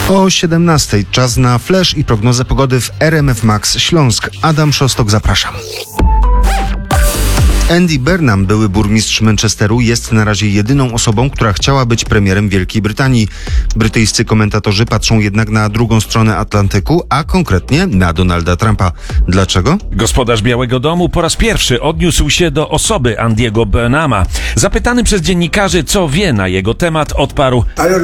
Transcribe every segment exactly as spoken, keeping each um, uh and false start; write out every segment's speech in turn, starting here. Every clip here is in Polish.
O siedemnastej czas na flash i prognozę pogody w R M F Max Śląsk. Adam Szostok, zapraszam. Andy Burnham, były burmistrz Manchesteru, jest na razie jedyną osobą, która chciała być premierem Wielkiej Brytanii. Brytyjscy komentatorzy patrzą jednak na drugą stronę Atlantyku, a konkretnie na Donalda Trumpa. Dlaczego? Gospodarz Białego Domu po raz pierwszy odniósł się do osoby Andy'ego Burnhama. Zapytany przez dziennikarzy, co wie na jego temat, odparł: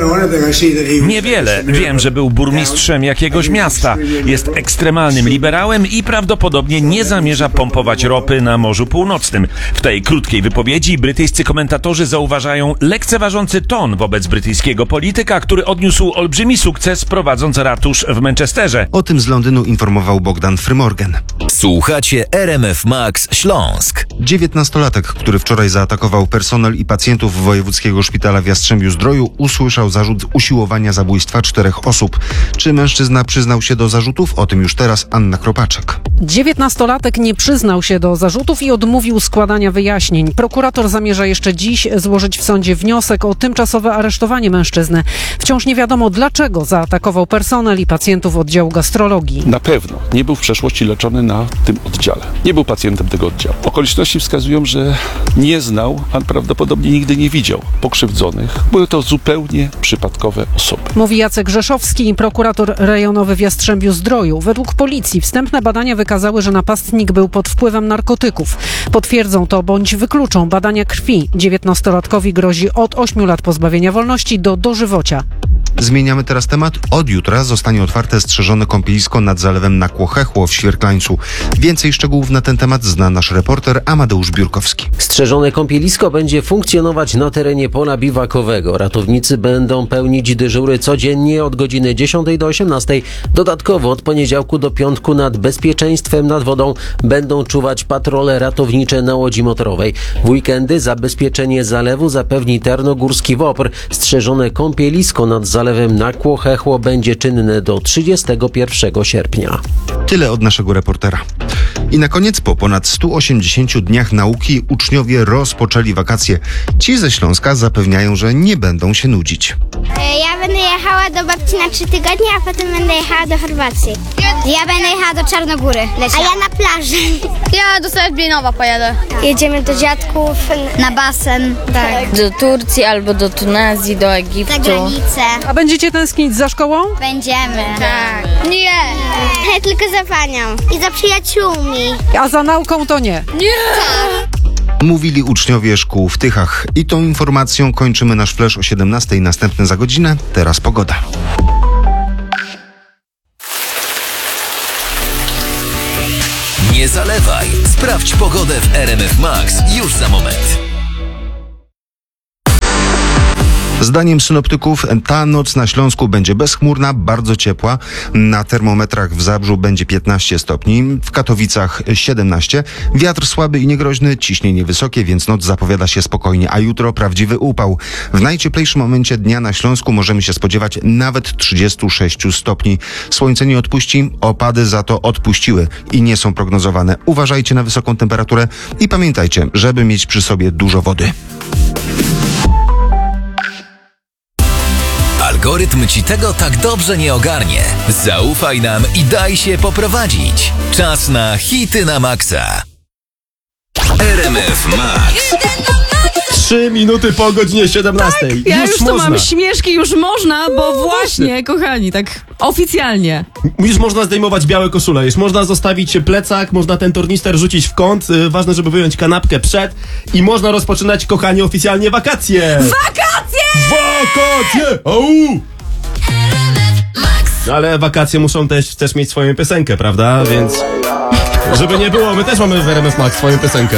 niewiele. Wiem, że był burmistrzem jakiegoś miasta. Jest ekstremalnym liberałem i prawdopodobnie nie zamierza pompować ropy na Morzu Północnym. W tej krótkiej wypowiedzi brytyjscy komentatorzy zauważają lekceważący ton wobec brytyjskiego polityka, który odniósł olbrzymi sukces, prowadząc ratusz w Manchesterze. O tym z Londynu informował Bogdan Frymorgan. Słuchacie R M F Max Śląsk. dziewiętnastolatek, który wczoraj zaatakował personel i pacjentów Wojewódzkiego Szpitala w Jastrzębiu-Zdroju, usłyszał zarzut usiłowania zabójstwa czterech osób. Czy mężczyzna przyznał się do zarzutów? O tym już teraz Anna Kropaczek. dziewiętnastolatek nie przyznał się do zarzutów i odmówił składania wyjaśnień. Prokurator zamierza jeszcze dziś złożyć w sądzie wniosek o tymczasowe aresztowanie mężczyzny. Wciąż nie wiadomo, dlaczego zaatakował personel i pacjentów oddziału gastrologii. Na pewno nie był w przeszłości leczony na tym oddziale. Nie był pacjentem tego oddziału. Okoliczności wskazują, że nie znał, a prawdopodobnie nigdy nie widział pokrzywdzonych. Były to zupełnie przypadkowe osoby. Mówi Jacek Rzeszowski, prokurator rejonowy w Jastrzębiu-Zdroju. Według policji wstępne badania wykazały, że napastnik był pod wpływem narkotyków. Potwierdzą to bądź wykluczą badania krwi. dziewiętnastolatkowi grozi od ośmiu lat pozbawienia wolności do dożywocia. Zmieniamy teraz temat. Od jutra zostanie otwarte strzeżone kąpielisko nad zalewem Nakło-Hechło w Świerklańcu. Więcej szczegółów na ten temat zna nasz reporter Amadeusz Biurkowski. Strzeżone kąpielisko będzie funkcjonować na terenie pola biwakowego. Ratownicy będą pełnić dyżury codziennie od godziny dziesiątej do osiemnastej. Dodatkowo od poniedziałku do piątku nad bezpieczeństwem nad wodą będą czuwać patrole ratownicze na łodzi motorowej. W weekendy zabezpieczenie zalewu zapewni Tarnogórski WOPR. Strzeżone kąpielisko nad zalewem Nakło-Hechło będzie czynne do trzydziestego pierwszego sierpnia. Tyle od naszego reportera. I na koniec, po ponad stu osiemdziesięciu dniach nauki uczniowie rozpoczęli wakacje. Ci ze Śląska zapewniają, że nie będą się nudzić. Ja będę jechała do babci na trzy tygodnie, a potem będę jechała do Chorwacji. Ja będę jechała do Czarnogóry. A ja na plaży. Ja do Sędzianowa pojadę. Jedziemy do dziadków, na basen. Tak. Do Turcji albo do Tunezji, do Egiptu. Za granicę. A będziecie tęsknić za szkołą? Będziemy. Tak. Nie. Nie, tylko za panią. I za przyjaciółmi. A za nauką to nie. Nie. Mówili uczniowie szkół w Tychach. I tą informacją kończymy nasz flash o siedemnastej. Następny za godzinę. Teraz pogoda. Nie zalewaj. Sprawdź pogodę w R M F Max już za moment. Zdaniem synoptyków ta noc na Śląsku będzie bezchmurna, bardzo ciepła. Na termometrach w Zabrzu będzie piętnaście stopni, w Katowicach siedemnaście. Wiatr słaby i niegroźny, ciśnienie wysokie, więc noc zapowiada się spokojnie, a jutro prawdziwy upał. W najcieplejszym momencie dnia na Śląsku możemy się spodziewać nawet trzydziestu sześciu stopni. Słońce nie odpuści, opady za to odpuściły i nie są prognozowane. Uważajcie na wysoką temperaturę i pamiętajcie, żeby mieć przy sobie dużo wody. Algorytm ci tego tak dobrze nie ogarnie. Zaufaj nam i daj się poprowadzić. Czas na hity na maksa. R M F Max. Trzy minuty po godzinie siedemnastej. Tak, ja już, już można. to mam śmieszki, już można, bo właśnie, kochani, tak oficjalnie. Już można zdejmować białe koszule, już można zostawić plecak, można ten tornister rzucić w kąt, yy, ważne, żeby wyjąć kanapkę przed i można rozpoczynać, kochani, oficjalnie wakacje! Wakacje! Wakacje! Au! Ale wakacje muszą też, też mieć swoją piosenkę, prawda? Więc żeby nie było, my też mamy w R M F Max swoją piosenkę.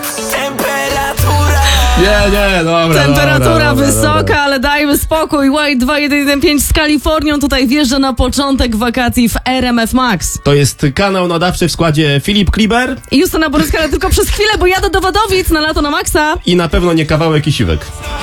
Nie, nie, dobra, Temperatura dobra, dobra, wysoka, dobra. ale dajmy spokój. White dwa jeden jeden pięć z Kalifornią tutaj wjeżdża na początek wakacji w R M F Max. To jest kanał nadawczy w składzie Filip Kliber I Justyna Boryska, ale tylko przez chwilę, bo jadę do Wadowic na lato na Maxa. i na pewno nie kawałek i siwek.